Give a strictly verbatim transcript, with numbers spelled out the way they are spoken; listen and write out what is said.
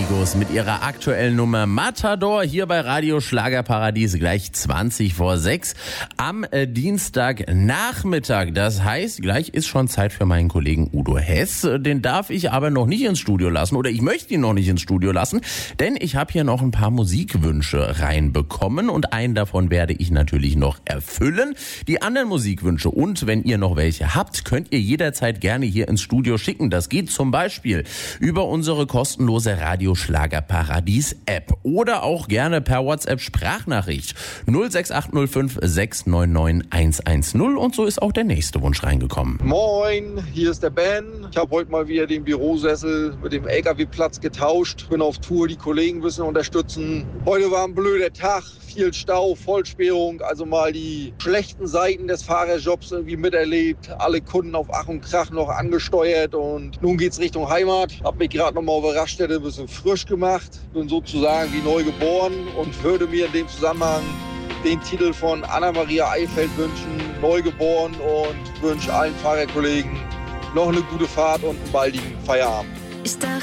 Amigos mit ihrer aktuellen Nummer Matador hier bei Radio Schlagerparadies gleich zwanzig vor sechs am äh, Dienstagnachmittag. Das heißt, gleich ist schon Zeit für meinen Kollegen Udo Hess. Den darf ich aber noch nicht ins Studio lassen oder ich möchte ihn noch nicht ins Studio lassen, denn ich habe hier noch ein paar Musikwünsche reinbekommen und einen davon werde ich natürlich noch erfüllen. Die anderen Musikwünsche und wenn ihr noch welche habt, könnt ihr jederzeit gerne hier ins Studio schicken. Das geht zum Beispiel über unsere kostenlose Radio Schlagerparadies App oder auch gerne per WhatsApp Sprachnachricht null sechs acht null fünf sechs neun neun eins eins null und so ist auch der nächste Wunsch reingekommen. Moin, hier ist der Ben. Ich habe heute mal wieder den Bürosessel mit dem L K W-Platz getauscht. Bin auf Tour, die Kollegen ein bisschen unterstützen. Heute war ein blöder Tag, viel Stau, Vollsperrung, also mal die schlechten Seiten des Fahrerjobs irgendwie miterlebt. Alle Kunden auf Ach und Krach noch angesteuert und nun geht's Richtung Heimat. Hab mich gerade noch mal auf der Raststätte ein bisschen frisch gemacht. Bin sozusagen wie neu geboren und würde mir in dem Zusammenhang den Titel von Anna-Maria Eifeld wünschen, Neugeboren, und wünsche allen Fahrerkollegen noch eine gute Fahrt und einen baldigen Feierabend.